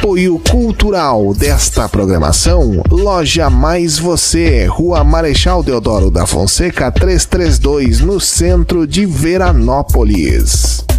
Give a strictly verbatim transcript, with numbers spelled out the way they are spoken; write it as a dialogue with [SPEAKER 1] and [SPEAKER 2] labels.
[SPEAKER 1] Apoio cultural desta programação, Loja Mais Você, Rua Marechal Deodoro da Fonseca trezentos e trinta e dois, no centro de Veranópolis.